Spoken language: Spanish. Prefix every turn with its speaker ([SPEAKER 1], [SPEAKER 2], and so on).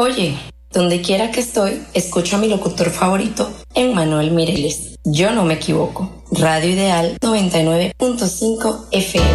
[SPEAKER 1] Oye, donde quiera que estoy, escucho a mi locutor favorito, Emmanuel Mireles. Yo no me equivoco. Radio Ideal 99.5 FM.